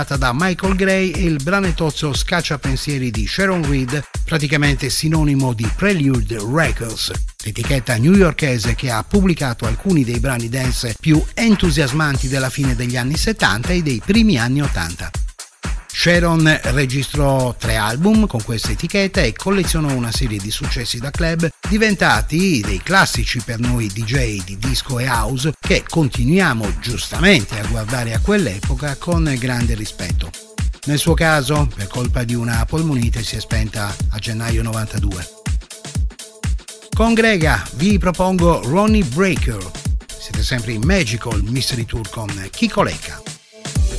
da Michael Gray e il branetozzo Scacciapensieri di Sharon Reed, praticamente sinonimo di Prelude Records, l'etichetta newyorkese che ha pubblicato alcuni dei brani dance più entusiasmanti della fine degli anni 70 e dei primi anni 80. Sharon registrò 3 album con questa etichetta e collezionò una serie di successi da club diventati dei classici per noi DJ di disco e house che continuiamo giustamente a guardare a quell'epoca con grande rispetto. Nel suo caso, per colpa di una polmonite, si è spenta a gennaio 92. Con Grega vi propongo Ronnie Breaker. Siete sempre in Magical Mystery Tour con Chico Lecca.